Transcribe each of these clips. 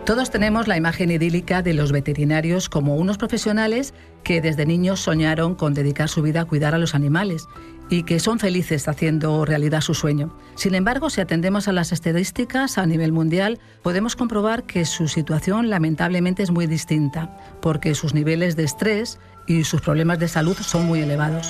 Todos tenemos la imagen idílica de los veterinarios como unos profesionales que desde niños soñaron con dedicar su vida a cuidar a los animales y que son felices haciendo realidad su sueño. Sin embargo, si atendemos a las estadísticas a nivel mundial, podemos comprobar que su situación lamentablemente es muy distinta, porque sus niveles de estrés y sus problemas de salud son muy elevados.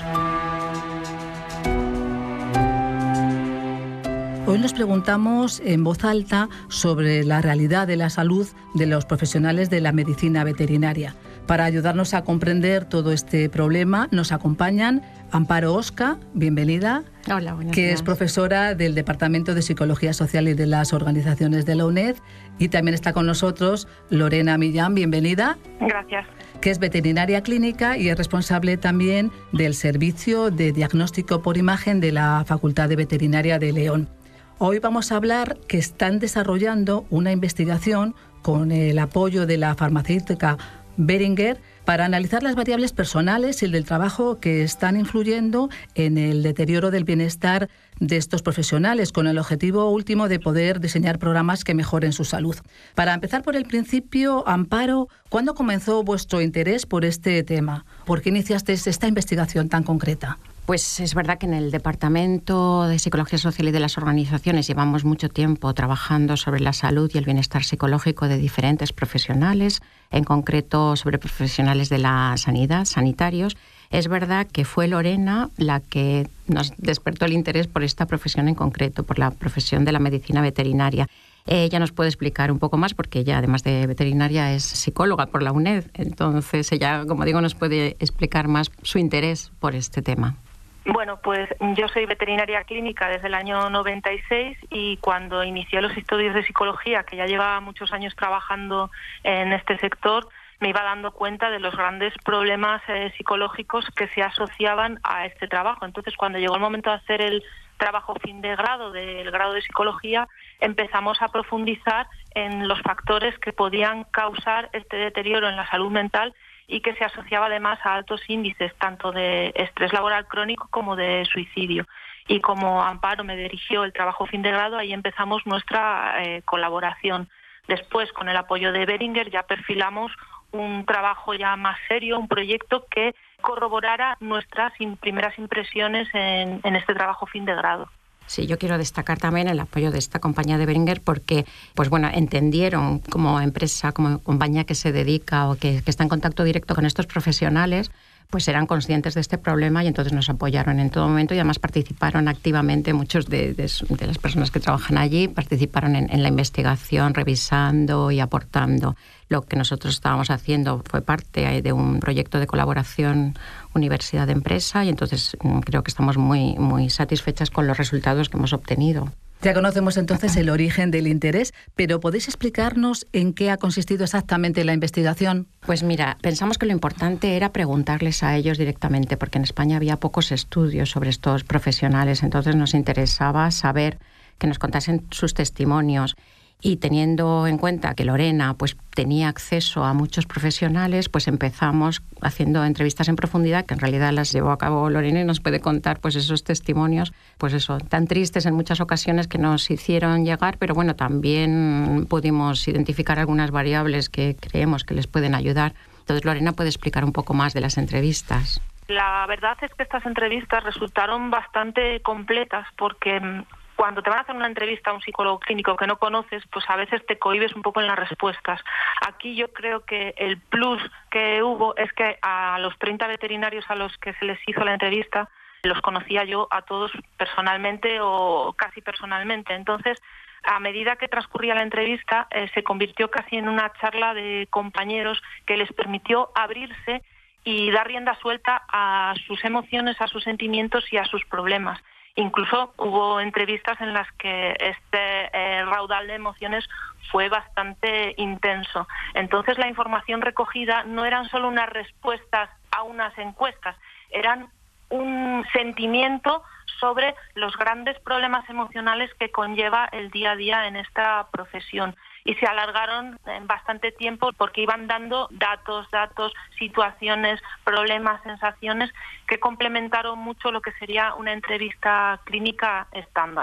Hoy nos preguntamos en voz alta sobre la realidad de la salud de los profesionales de la medicina veterinaria. Para ayudarnos a comprender todo este problema, nos acompañan Amparo Osca, bienvenida. Hola, buenos que días. Es profesora del Departamento de Psicología Social y de las Organizaciones de la UNED. Y también está con nosotros Lorena Millán, bienvenida. Gracias. Que es veterinaria clínica y es responsable también del Servicio de Diagnóstico por Imagen de la Facultad de Veterinaria de León. Hoy vamos a hablar que están desarrollando una investigación con el apoyo de la farmacéutica Boehringer para analizar las variables personales y el del trabajo que están influyendo en el deterioro del bienestar de estos profesionales, con el objetivo último de poder diseñar programas que mejoren su salud. Para empezar por el principio, Amparo, ¿cuándo comenzó vuestro interés por este tema? ¿Por qué iniciasteis esta investigación tan concreta? Pues es verdad que en el Departamento de Psicología Social y de las Organizaciones llevamos mucho tiempo trabajando sobre la salud y el bienestar psicológico de diferentes profesionales, en concreto sobre profesionales de la sanidad, sanitarios. Es verdad que fue Lorena la que nos despertó el interés por esta profesión en concreto, por la profesión de la medicina veterinaria. Ella nos puede explicar un poco más porque ella, además de veterinaria, es psicóloga por la UNED. Entonces ella, como digo, nos puede explicar más su interés por este tema. Bueno, pues yo soy veterinaria clínica desde el año 96 y cuando inicié los estudios de psicología, que ya llevaba muchos años trabajando en este sector, me iba dando cuenta de los grandes problemas psicológicos que se asociaban a este trabajo. Entonces, cuando llegó el momento de hacer el trabajo fin de grado del grado de psicología, empezamos a profundizar en los factores que podían causar este deterioro en la salud mental y que se asociaba además a altos índices tanto de estrés laboral crónico como de suicidio. Y como Amparo me dirigió el trabajo fin de grado, ahí empezamos nuestra colaboración. Después, con el apoyo de Boehringer, ya perfilamos un trabajo ya más serio, un proyecto que corroborara nuestras primeras impresiones en este trabajo fin de grado. Sí, yo quiero destacar también el apoyo de esta compañía de Boehringer porque, pues bueno, entendieron como empresa, como compañía que se dedica o que está en contacto directo con estos profesionales, pues eran conscientes de este problema y entonces nos apoyaron en todo momento y además participaron activamente, muchos de las personas que trabajan allí participaron en la investigación, revisando y aportando. Lo que nosotros estábamos haciendo fue parte de un proyecto de colaboración universidad-empresa y entonces creo que estamos muy, muy satisfechas con los resultados que hemos obtenido. Ya conocemos entonces el origen del interés, pero ¿podéis explicarnos en qué ha consistido exactamente la investigación? Pues mira, pensamos que lo importante era preguntarles a ellos directamente, porque en España había pocos estudios sobre estos profesionales, entonces nos interesaba saber que nos contasen sus testimonios. Y teniendo en cuenta que Lorena pues tenía acceso a muchos profesionales, pues empezamos haciendo entrevistas en profundidad, que en realidad las llevó a cabo Lorena y nos puede contar pues esos testimonios, pues eso, tan tristes en muchas ocasiones que nos hicieron llegar, pero bueno, también pudimos identificar algunas variables que creemos que les pueden ayudar. Entonces Lorena puede explicar un poco más de las entrevistas. La verdad es que estas entrevistas resultaron bastante completas porque cuando te van a hacer una entrevista a un psicólogo clínico que no conoces, pues a veces te cohibes un poco en las respuestas. Aquí yo creo que el plus que hubo es que a los 30 veterinarios a los que se les hizo la entrevista, los conocía yo a todos personalmente o casi personalmente. Entonces, a medida que transcurría la entrevista, se convirtió casi en una charla de compañeros que les permitió abrirse y dar rienda suelta a sus emociones, a sus sentimientos y a sus problemas. Incluso hubo entrevistas en las que este raudal de emociones fue bastante intenso. Entonces la información recogida no eran solo unas respuestas a unas encuestas, eran un sentimiento sobre los grandes problemas emocionales que conlleva el día a día en esta profesión. Y se alargaron en bastante tiempo porque iban dando datos, situaciones, problemas, sensaciones que complementaron mucho lo que sería una entrevista clínica estándar.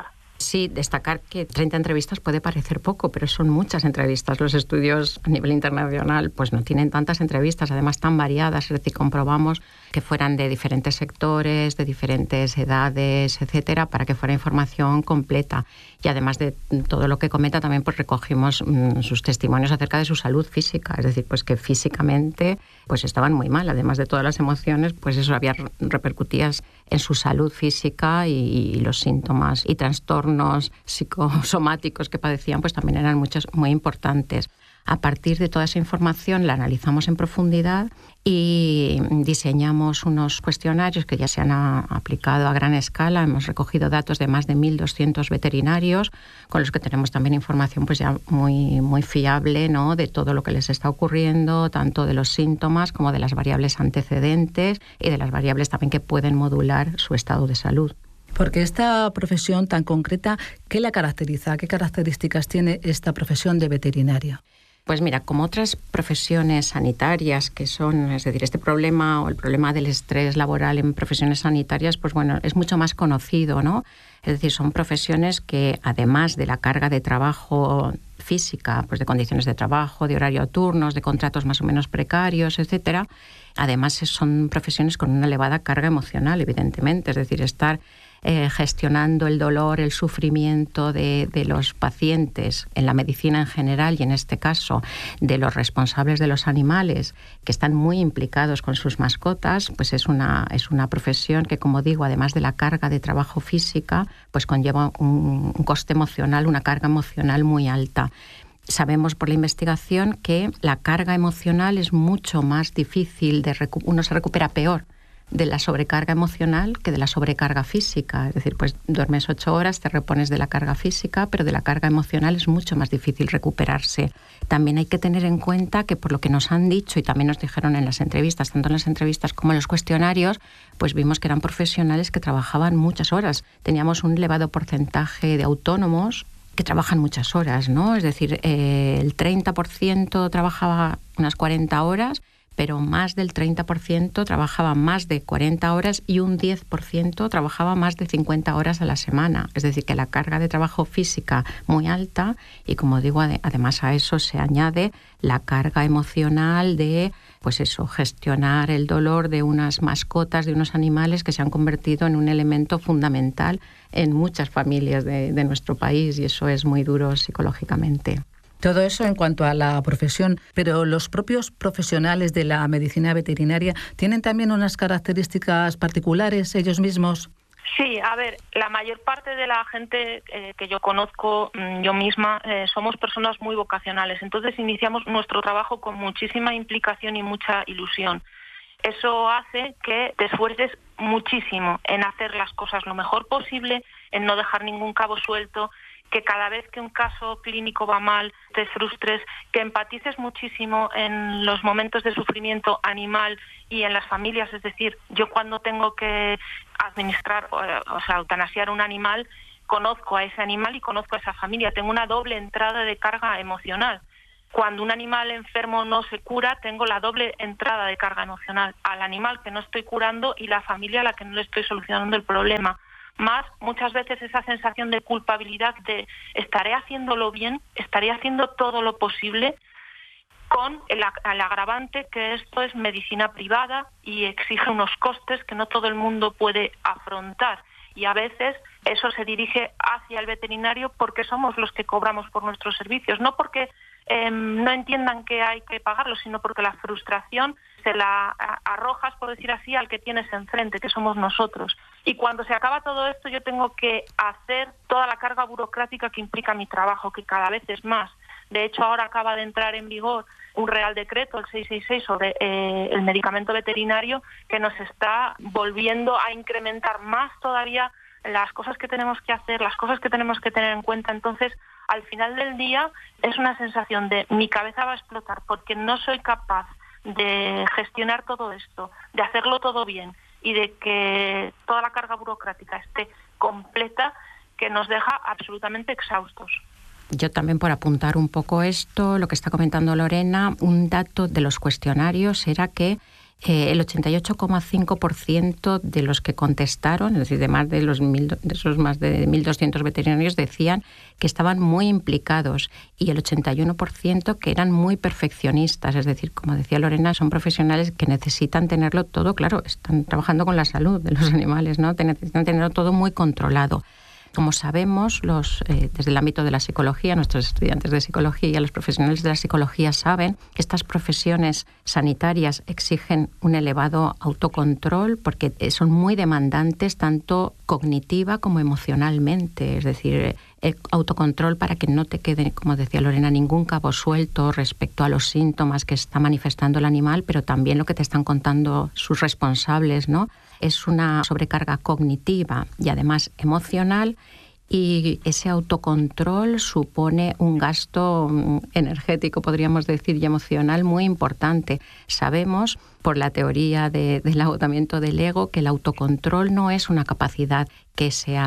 Sí, destacar que 30 entrevistas puede parecer poco, pero son muchas entrevistas. Los estudios a nivel internacional pues no tienen tantas entrevistas, además tan variadas, es decir, comprobamos que fueran de diferentes sectores, de diferentes edades, etcétera, para que fuera información completa. Y además de todo lo que comenta, también pues recogimos sus testimonios acerca de su salud física, es decir, pues que físicamente pues estaban muy mal, además de todas las emociones, pues eso había repercutías en su salud física y los síntomas y trastornos psicosomáticos que padecían pues también eran muchos, muy importantes. A partir de toda esa información la analizamos en profundidad y diseñamos unos cuestionarios que ya se han aplicado a gran escala. Hemos recogido datos de más de 1.200 veterinarios con los que tenemos también información pues ya muy fiable, ¿no?, de todo lo que les está ocurriendo, tanto de los síntomas como de las variables antecedentes y de las variables también que pueden modular su estado de salud. Porque esta profesión tan concreta, ¿qué la caracteriza? ¿Qué características tiene esta profesión de veterinario? Pues mira, como otras profesiones sanitarias que son, es decir, este problema o el problema del estrés laboral en profesiones sanitarias, pues bueno, es mucho más conocido, ¿no? Es decir, son profesiones que además de la carga de trabajo física, pues de condiciones de trabajo, de horario a turnos, de contratos más o menos precarios, etcétera, además son profesiones con una elevada carga emocional, evidentemente, es decir, estar gestionando el dolor, el sufrimiento de los pacientes en la medicina en general y en este caso de los responsables de los animales que están muy implicados con sus mascotas, pues es una profesión que, como digo, además de la carga de trabajo física, pues conlleva un coste emocional, una carga emocional muy alta. Sabemos por la investigación que la carga emocional es mucho más difícil, uno se recupera peor de la sobrecarga emocional que de la sobrecarga física. Es decir, pues duermes 8 horas, te repones de la carga física, pero de la carga emocional es mucho más difícil recuperarse. También hay que tener en cuenta que por lo que nos han dicho y también nos dijeron en las entrevistas, tanto en las entrevistas como en los cuestionarios, pues vimos que eran profesionales que trabajaban muchas horas. Teníamos un elevado porcentaje de autónomos que trabajan muchas horas, ¿no? Es decir, el 30% trabajaba unas 40 horas, pero más del 30% trabajaba más de 40 horas y un 10% trabajaba más de 50 horas a la semana. Es decir, que la carga de trabajo física muy alta y, como digo, además a eso se añade la carga emocional de, pues eso, gestionar el dolor de unas mascotas, de unos animales que se han convertido en un elemento fundamental en muchas familias de nuestro país y eso es muy duro psicológicamente. Todo eso en cuanto a la profesión, pero los propios profesionales de la medicina veterinaria tienen también unas características particulares ellos mismos. Sí, a ver, la mayor parte de la gente que yo conozco, yo misma, somos personas muy vocacionales. Entonces iniciamos nuestro trabajo con muchísima implicación y mucha ilusión. Eso hace que te esfuerces muchísimo en hacer las cosas lo mejor posible, en no dejar ningún cabo suelto, que cada vez que un caso clínico va mal te frustres, que empatices muchísimo en los momentos de sufrimiento animal y en las familias. Es decir, yo cuando tengo que administrar, o sea, eutanasiar un animal, conozco a ese animal y conozco a esa familia. Tengo una doble entrada de carga emocional. Cuando un animal enfermo no se cura, tengo la doble entrada de carga emocional al animal que no estoy curando y la familia a la que no le estoy solucionando el problema. Más muchas veces esa sensación de culpabilidad de estaré haciéndolo bien, estaré haciendo todo lo posible, con el agravante que esto es medicina privada y exige unos costes que no todo el mundo puede afrontar. Y a veces eso se dirige hacia el veterinario porque somos los que cobramos por nuestros servicios, no porque no entiendan que hay que pagarlo, sino porque la frustración se la arrojas, por decir así, al que tienes enfrente, que somos nosotros. Y cuando se acaba todo esto, yo tengo que hacer toda la carga burocrática que implica mi trabajo, que cada vez es más. De hecho, ahora acaba de entrar en vigor un Real Decreto, el 666, sobre el medicamento veterinario, que nos está volviendo a incrementar más todavía las cosas que tenemos que hacer, las cosas que tenemos que tener en cuenta. Entonces, al final del día, es una sensación de mi cabeza va a explotar porque no soy capaz de gestionar todo esto, de hacerlo todo bien y de que toda la carga burocrática esté completa, que nos deja absolutamente exhaustos. Yo también, por apuntar un poco esto, lo que está comentando Lorena, un dato de los cuestionarios era que El 88,5% de los que contestaron, es decir, de esos más de 1.200 veterinarios, decían que estaban muy implicados, y el 81% que eran muy perfeccionistas. Es decir, como decía Lorena, son profesionales que necesitan tenerlo todo, claro, están trabajando con la salud de los animales, ¿no? Necesitan tenerlo todo muy controlado. Como sabemos, desde el ámbito de la psicología, nuestros estudiantes de psicología, los profesionales de la psicología saben que estas profesiones sanitarias exigen un elevado autocontrol porque son muy demandantes tanto cognitiva como emocionalmente. Es decir, el autocontrol para que no te quede, como decía Lorena, ningún cabo suelto respecto a los síntomas que está manifestando el animal, pero también lo que te están contando sus responsables, ¿no? Es una sobrecarga cognitiva y además emocional, y ese autocontrol supone un gasto energético, podríamos decir, y emocional muy importante. Sabemos, por la teoría del agotamiento del ego, que el autocontrol no es una capacidad que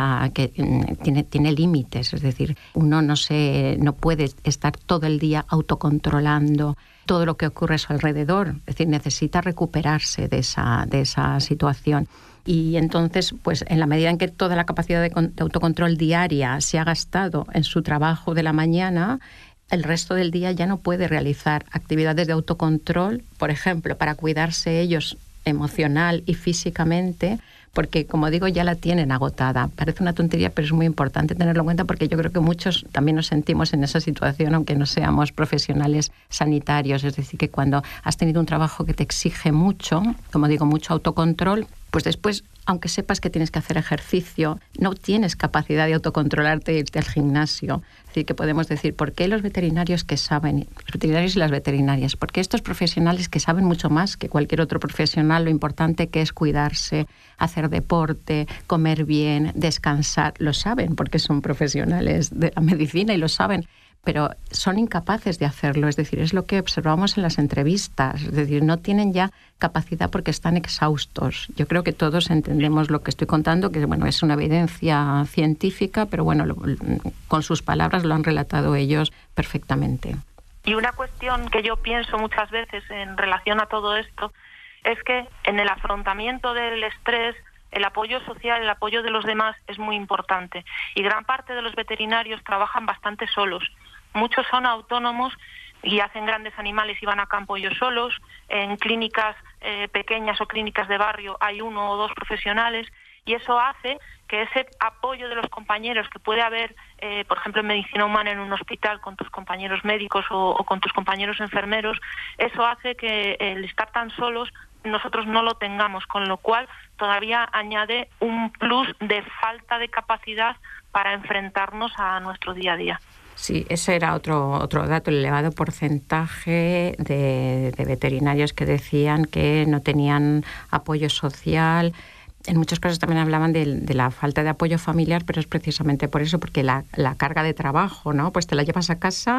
tiene límites. Es decir, uno no puede estar todo el día autocontrolando todo lo que ocurre a su alrededor. Es decir, necesita recuperarse de esa situación. Y entonces, pues en la medida en que toda la capacidad de autocontrol diaria se ha gastado en su trabajo de la mañana, el resto del día ya no puede realizar actividades de autocontrol, por ejemplo, para cuidarse ellos emocional y físicamente, porque, como digo, ya la tienen agotada. Parece una tontería, pero es muy importante tenerlo en cuenta, porque yo creo que muchos también nos sentimos en esa situación, aunque no seamos profesionales sanitarios. Es decir, que cuando has tenido un trabajo que te exige mucho, como digo, mucho autocontrol, pues después, aunque sepas que tienes que hacer ejercicio, no tienes capacidad de autocontrolarte e irte al gimnasio. Es decir, que podemos decir, ¿por qué los veterinarios que saben, los veterinarios y las veterinarias, por qué estos profesionales que saben mucho más que cualquier otro profesional lo importante que es cuidarse, hacer deporte, comer bien, descansar? Lo saben porque son profesionales de la medicina y lo saben, pero son incapaces de hacerlo. Es decir, es lo que observamos en las entrevistas. Es decir, no tienen ya capacidad porque están exhaustos. Yo creo que todos entendemos lo que estoy contando, que bueno, es una evidencia científica, pero bueno, con sus palabras lo han relatado ellos perfectamente. Y una cuestión que yo pienso muchas veces en relación a todo esto es que en el afrontamiento del estrés, el apoyo social, el apoyo de los demás es muy importante. Y gran parte de los veterinarios trabajan bastante solos. Muchos son autónomos y hacen grandes animales y van a campo ellos solos. En clínicas pequeñas o clínicas de barrio hay 1 o 2 profesionales, y eso hace que ese apoyo de los compañeros que puede haber, por ejemplo, en medicina humana en un hospital con tus compañeros médicos o con tus compañeros enfermeros, eso hace que el estar tan solos nosotros no lo tengamos, con lo cual todavía añade un plus de falta de capacidad para enfrentarnos a nuestro día a día. Sí, ese era otro dato, el elevado porcentaje de veterinarios que decían que no tenían apoyo social. En muchos casos también hablaban de la falta de apoyo familiar, pero es precisamente por eso, porque la carga de trabajo, ¿no? Pues te la llevas a casa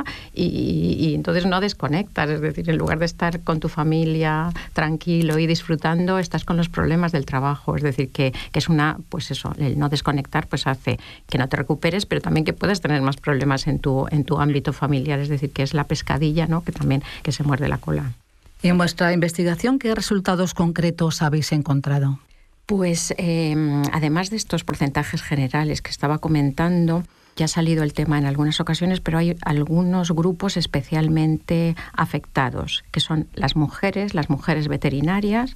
y entonces no desconectas. Es decir, en lugar de estar con tu familia tranquilo y disfrutando, estás con los problemas del trabajo. Es decir, que es pues eso, el no desconectar pues hace que no te recuperes, pero también que puedas tener más problemas en tu ámbito familiar. Es decir, que es la pescadilla, ¿no? Que se muerde la cola. Y en vuestra investigación, ¿qué resultados concretos habéis encontrado? Pues además de estos porcentajes generales que estaba comentando, ya ha salido el tema en algunas ocasiones, pero hay algunos grupos especialmente afectados, que son las mujeres veterinarias.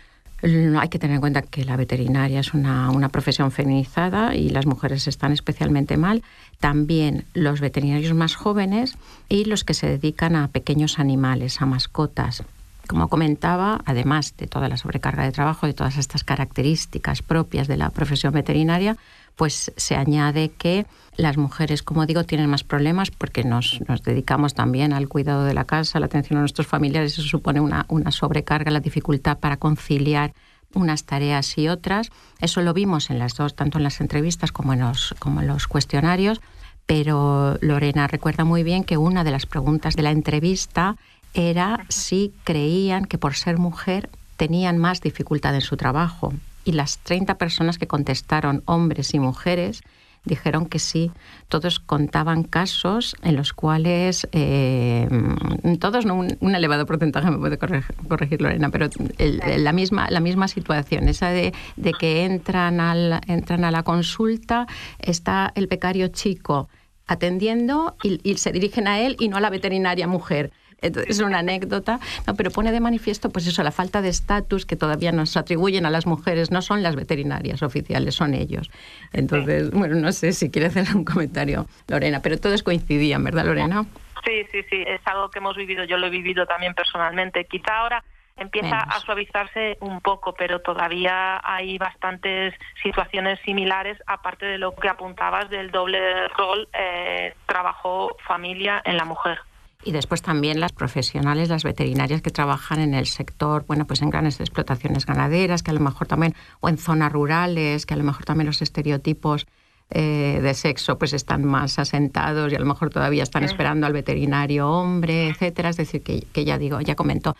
Hay que tener en cuenta que la veterinaria es una profesión feminizada y las mujeres están especialmente mal. También los veterinarios más jóvenes y los que se dedican a pequeños animales, a mascotas. Como comentaba, además de toda la sobrecarga de trabajo, de todas estas características propias de la profesión veterinaria, pues se añade que las mujeres, como digo, tienen más problemas porque nos dedicamos también al cuidado de la casa, a la atención a nuestros familiares. Eso supone una sobrecarga, la dificultad para conciliar unas tareas y otras. Eso lo vimos en las dos, tanto en las entrevistas como en los cuestionarios. Pero Lorena recuerda muy bien que una de las preguntas de la entrevista era si creían que por ser mujer tenían más dificultad en su trabajo. Y las 30 personas que contestaron, hombres y mujeres, dijeron que sí. Todos contaban casos en los cuales, todos no, un elevado porcentaje, me puede corregir Lorena, pero la misma situación, esa de que entran a la consulta, está el becario chico atendiendo y se dirigen a él y no a la veterinaria mujer. Entonces, es una anécdota, no, pero pone de manifiesto pues eso, la falta de estatus que todavía nos atribuyen a las mujeres. No son las veterinarias oficiales, son ellos. Entonces, bueno, no sé si quiere hacer un comentario Lorena, pero todos coincidían, ¿verdad, Lorena? Sí, es algo que hemos vivido, yo lo he vivido también personalmente. Quizá ahora empieza a suavizarse un poco, pero todavía hay bastantes situaciones similares, aparte de lo que apuntabas del doble rol trabajo-familia en la mujer. Y después también las profesionales, las veterinarias que trabajan en el sector, bueno, pues en grandes explotaciones ganaderas, que a lo mejor también, o en zonas rurales, que a lo mejor también los estereotipos de sexo pues están más asentados y a lo mejor todavía están esperando al veterinario hombre, etcétera. Es decir, que ya comentó,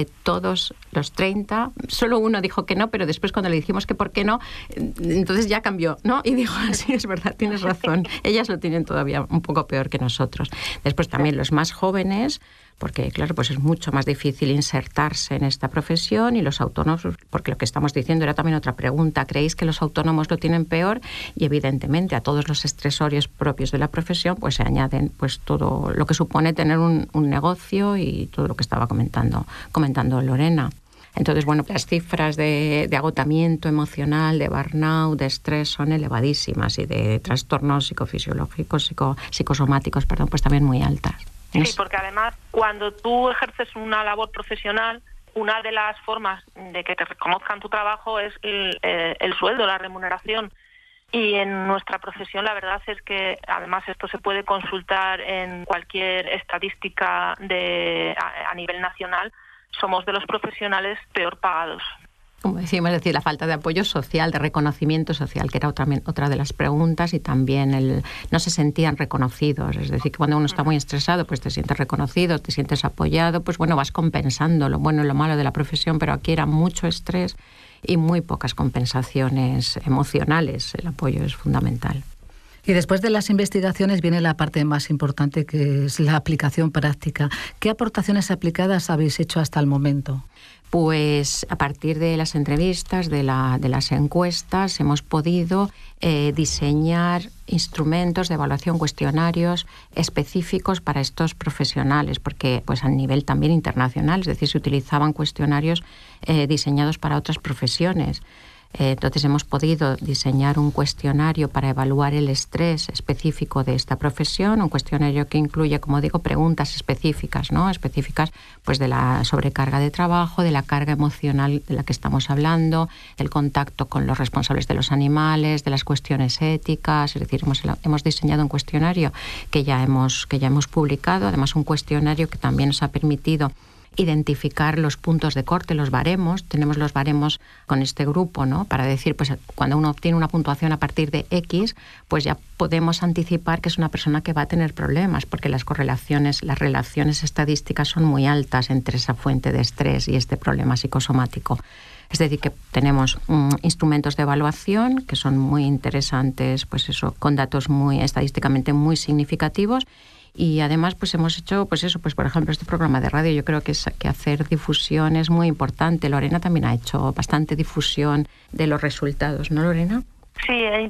todos los 30, solo uno dijo que no, pero después cuando le dijimos que por qué no, entonces ya cambió, ¿no? Y dijo, sí, es verdad, tienes razón, ellas lo tienen todavía un poco peor que nosotros. Después también los más jóvenes, porque claro, pues es mucho más difícil insertarse en esta profesión, y los autónomos, porque lo que estamos diciendo era también otra pregunta, ¿creéis que los autónomos lo tienen peor? Y evidentemente a todos los estresores propios de la profesión pues se añaden pues todo lo que supone tener un negocio y todo lo que estaba comentando Lorena. Entonces, bueno, las cifras de agotamiento emocional, de burnout, de estrés son elevadísimas, y de trastornos psicofisiológicos, psicosomáticos, pues también muy altas. Sí, porque además cuando tú ejerces una labor profesional, una de las formas de que te reconozcan tu trabajo es el sueldo, la remuneración. Y en nuestra profesión la verdad es que además esto se puede consultar en cualquier estadística a nivel nacional, somos de los profesionales peor pagados. Como decíamos, es decir, la falta de apoyo social, de reconocimiento social, que era otra de las preguntas, y también no se sentían reconocidos. Es decir, que cuando uno está muy estresado, pues te sientes reconocido, te sientes apoyado, pues bueno, vas compensando lo bueno y lo malo de la profesión, pero aquí era mucho estrés y muy pocas compensaciones emocionales. El apoyo es fundamental. Y después de las investigaciones viene la parte más importante, que es la aplicación práctica. ¿Qué aportaciones aplicadas habéis hecho hasta el momento? Pues a partir de las entrevistas, de las encuestas, hemos podido diseñar instrumentos de evaluación, cuestionarios específicos para estos profesionales, porque pues a nivel también internacional, es decir, se utilizaban cuestionarios diseñados para otras profesiones. Entonces hemos podido diseñar un cuestionario para evaluar el estrés específico de esta profesión, un cuestionario que incluye, como digo, preguntas específicas, ¿no? Específicas pues de la sobrecarga de trabajo, de la carga emocional de la que estamos hablando, del contacto con los responsables de los animales, de las cuestiones éticas. Es decir, hemos diseñado un cuestionario que ya hemos publicado, además un cuestionario que también nos ha permitido identificar los puntos de corte, los baremos. Tenemos los baremos con este grupo, ¿no? Para decir, pues cuando uno obtiene una puntuación a partir de X, pues ya podemos anticipar que es una persona que va a tener problemas, porque las relaciones estadísticas son muy altas entre esa fuente de estrés y este problema psicosomático. Es decir, que tenemos instrumentos de evaluación que son muy interesantes, pues eso, con datos estadísticamente muy significativos. Y además pues hemos hecho pues por ejemplo este programa de radio. Yo creo que hacer difusión es muy importante. Lorena también ha hecho bastante difusión de los resultados, ¿no, Lorena? Sí,